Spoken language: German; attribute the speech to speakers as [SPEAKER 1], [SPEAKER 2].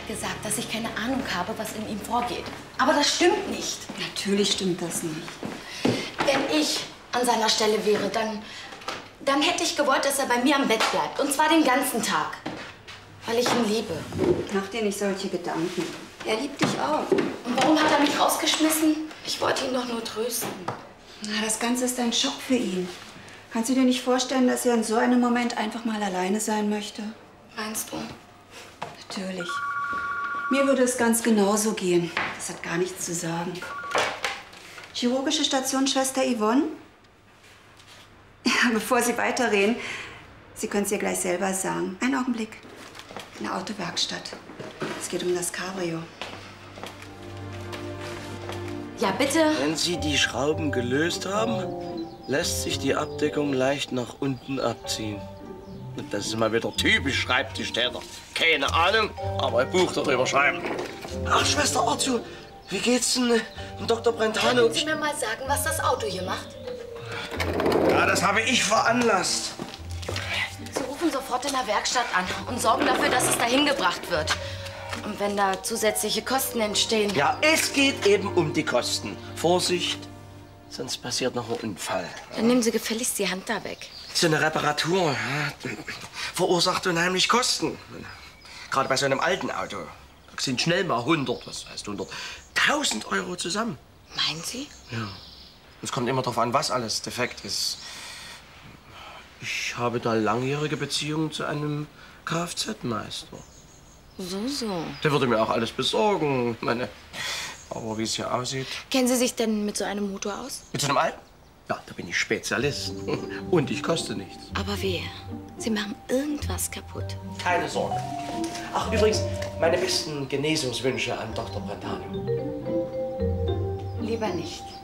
[SPEAKER 1] gesagt, dass ich keine Ahnung habe, was in ihm vorgeht. Aber das stimmt nicht.
[SPEAKER 2] Natürlich stimmt das nicht.
[SPEAKER 1] Wenn ich an seiner Stelle wäre, dann hätte ich gewollt, dass er bei mir am Bett bleibt. Und zwar den ganzen Tag. Weil ich ihn liebe.
[SPEAKER 2] Mach dir nicht solche Gedanken. Er liebt dich auch.
[SPEAKER 1] Und warum hat er mich rausgeschmissen? Ich wollte ihn doch nur trösten.
[SPEAKER 2] Na, das Ganze ist ein Schock für ihn. Kannst du dir nicht vorstellen, dass er in so einem Moment einfach mal alleine sein möchte?
[SPEAKER 1] Meinst du?
[SPEAKER 2] Natürlich. Mir würde es ganz genauso gehen. Das hat gar nichts zu sagen. Chirurgische Station, Schwester Yvonne? Ja, bevor Sie weiterreden, Sie können es ihr gleich selber sagen. Einen Augenblick. In der Autowerkstatt. Es geht um das Cabrio.
[SPEAKER 1] Ja, bitte.
[SPEAKER 3] Wenn Sie die Schrauben gelöst haben, lässt sich die Abdeckung leicht nach unten abziehen. Und das ist mal wieder typisch Schreibtischtäter. Keine Ahnung, aber ein Buch darüber schreiben. Ach, Schwester Arzu, wie geht's denn Dr. Brentano?
[SPEAKER 1] Können Sie mir mal sagen, was das Auto hier macht?
[SPEAKER 3] Ja, das habe ich veranlasst.
[SPEAKER 1] Sie rufen sofort in der Werkstatt an und sorgen dafür, dass es dahin gebracht wird. Und wenn da zusätzliche Kosten entstehen...
[SPEAKER 3] Ja, es geht eben um die Kosten. Vorsicht, sonst passiert noch ein Unfall.
[SPEAKER 1] Dann nehmen Sie gefälligst die Hand da weg.
[SPEAKER 3] So eine Reparatur ja, verursacht unheimlich Kosten. Gerade bei so einem alten Auto. Da sind schnell mal 100, was heißt 100, 1000 Euro zusammen.
[SPEAKER 1] Meinen Sie?
[SPEAKER 3] Ja. Es kommt immer darauf an, was alles defekt ist. Ich habe da langjährige Beziehungen zu einem Kfz-Meister.
[SPEAKER 1] So.
[SPEAKER 3] Der würde mir auch alles besorgen. Aber wie es hier aussieht...
[SPEAKER 1] Kennen Sie sich denn mit so einem Motor aus?
[SPEAKER 3] Mit so einem alten? Ja, da bin ich Spezialist. Und ich koste nichts.
[SPEAKER 1] Aber wehe, Sie machen irgendwas kaputt.
[SPEAKER 3] Keine Sorge. Ach, übrigens, meine besten Genesungswünsche an Dr. Brentano.
[SPEAKER 1] Lieber nicht.